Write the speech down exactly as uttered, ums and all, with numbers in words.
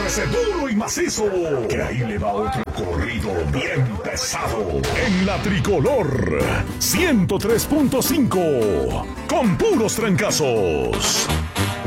agárrese duro y macizo, que ahí le va otro corrido bien pesado. En la Tricolor ciento tres punto cinco, con puros trancazos.